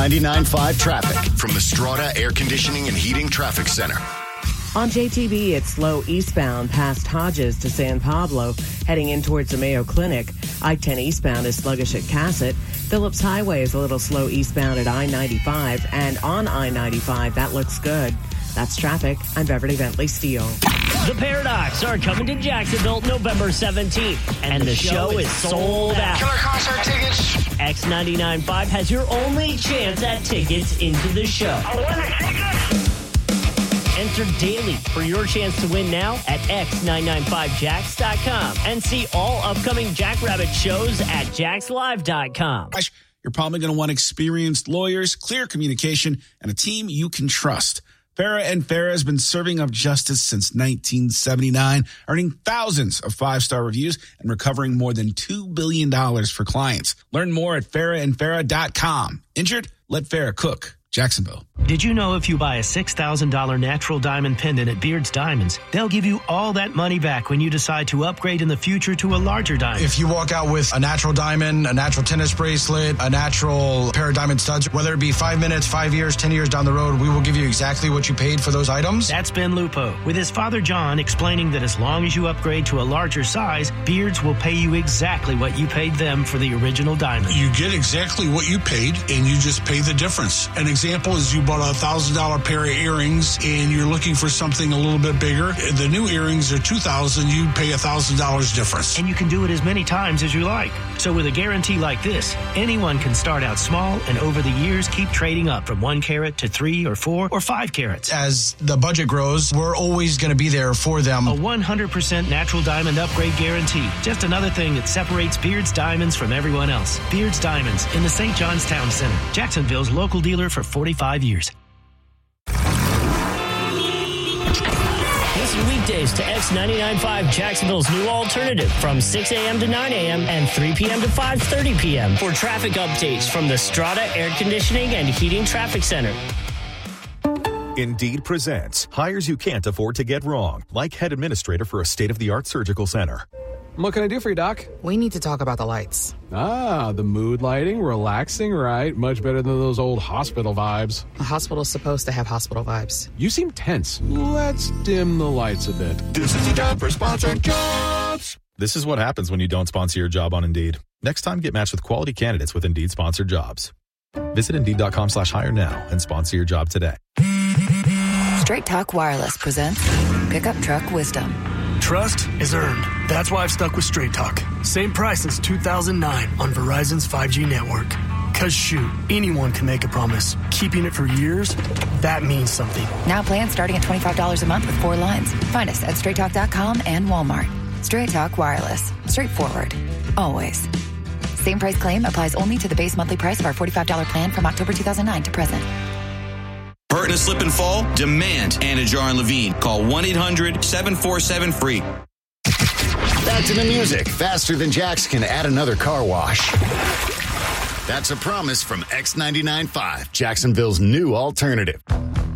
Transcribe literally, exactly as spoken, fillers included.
ninety-nine point five traffic from the Strata Air Conditioning and Heating Traffic Center. On J T B, it's slow eastbound past Hodges to San Pablo, heading in towards the Mayo Clinic. I ten eastbound is sluggish at Cassett. Phillips Highway is a little slow eastbound at I ninety-five, and on I ninety-five, that looks good. That's traffic. I'm Beverly Bentley Steele. The Paradox are coming to Jacksonville November seventeenth, and, and the, the show, show is sold out. Killer concert tickets. X ninety-nine point five has your only chance at tickets into the show. I want a ticket. Enter daily for your chance to win now at x nine nine five jacks dot com and see all upcoming Jackrabbit shows at jacks live dot com. You're probably going to want experienced lawyers, clear communication, and a team you can trust. Farah and Farah has been serving up justice since nineteen seventy-nine, earning thousands of five-star reviews and recovering more than two billion dollars for clients. Learn more at farah and farah dot com. Injured? Let Farah cook. Jacksonville. Did you know if you buy a six thousand dollars natural diamond pendant at Beard's Diamonds, they'll give you all that money back when you decide to upgrade in the future to a larger diamond? If you walk out with a natural diamond, a natural tennis bracelet, a natural pair of diamond studs, whether it be five minutes, five years, ten years down the road, we will give you exactly what you paid for those items. That's Ben Lupo, with his father John explaining that as long as you upgrade to a larger size, Beard's will pay you exactly what you paid them for the original diamond. You get exactly what you paid, and you just pay the difference. An example is you bought a one thousand dollars pair of earrings and you're looking for something a little bit bigger. The new earrings are two thousand dollars. You pay one thousand dollars difference. And you can do it as many times as you like. So with a guarantee like this, anyone can start out small and over the years keep trading up from one carat to three or four or five carats. As the budget grows, we're always going to be there for them. A one hundred percent natural diamond upgrade guarantee. Just another thing that separates Beard's Diamonds from everyone else. Beard's Diamonds in the Saint John's Town Center. Jacksonville's local dealer for forty-five years. Listen weekdays to X ninety-nine point five, Jacksonville's new alternative, from six a.m. to nine a.m. and three p.m. to five thirty p.m. for traffic updates from the Strata Air Conditioning and Heating Traffic Center. Indeed presents hires you can't afford to get wrong, like head administrator for a state-of-the-art surgical center. What can I do for you, Doc? We need to talk about the lights. Ah, the mood lighting, relaxing, right? Much better than those old hospital vibes. A hospital's supposed to have hospital vibes. You seem tense. Let's dim the lights a bit. This is your time for sponsored jobs. This is what happens when you don't sponsor your job on Indeed. Next time, get matched with quality candidates with Indeed sponsored jobs. Visit Indeed.com slash hire now and sponsor your job today. Straight Talk Wireless presents Pickup Truck Wisdom. Trust is earned. That's why I've stuck with Straight Talk. Same price since two thousand nine on Verizon's five G network. Cause shoot, anyone can make a promise. Keeping it for years, that means something. Now plans starting at twenty-five dollars a month with four lines. Find us at straight talk dot com and Walmart. Straight Talk Wireless. Straightforward. Always. Same price claim applies only to the base monthly price of our forty-five dollars plan from October two thousand nine to present. Hurt in a slip and fall? Demand Anna Jar and Levine. Call one eight hundred seven four seven free. Back to the music. Faster than Jax can add another car wash. That's a promise from X ninety-nine point five, Jacksonville's new alternative.